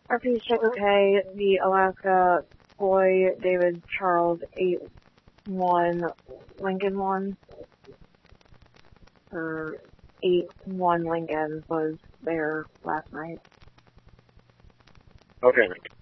RP check okay. The Alaska boy, David Charles 81 Lincoln 1, or 81 Lincoln was there last night. Okay.